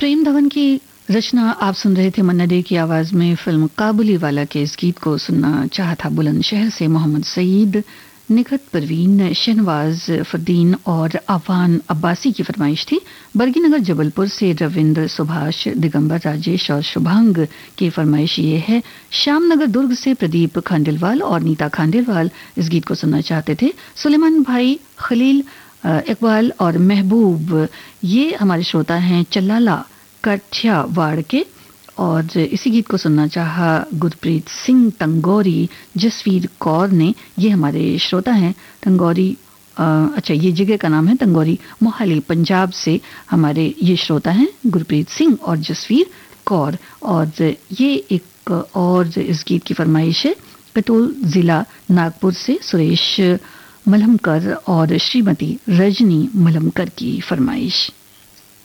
प्रेम धवन की रचना आप सुन रहे थे मन्ना डे की आवाज में। फिल्म काबुली वाला के इस गीत को सुनना चाहा था बुलंदशहर से मोहम्मद सईद, निखत परवीन, शहनवाज फरदीन और आवान अब्बासी की फरमाइश थी। बरगीनगर जबलपुर से रविंद्र, सुभाष, दिगंबर, राजेश और शुभांग की फरमाइश ये है। श्यामनगर दुर्ग से प्रदीप खांडेलवाल और नीता खांडेलवाल इस गीत को सुनना चाहते थे। सुलेमान भाई, खलील, इकबाल और महबूब ये हमारे श्रोता हैं चल्लाला काठियावाड़ के, और इसी गीत को सुनना चाहा गुरप्रीत सिंह तंगौरी, जसवीर कौर ने। ये हमारे श्रोता हैं तंगौरी, अच्छा ये जगह का नाम है तंगौरी, मोहाली पंजाब से हमारे ये श्रोता हैं गुरप्रीत सिंह और जसवीर कौर। और ये एक और इस गीत की फरमाइश है कटोल जिला नागपुर से सुरेश मलहमकर और श्रीमती रजनी मलहमकर की फरमाइश।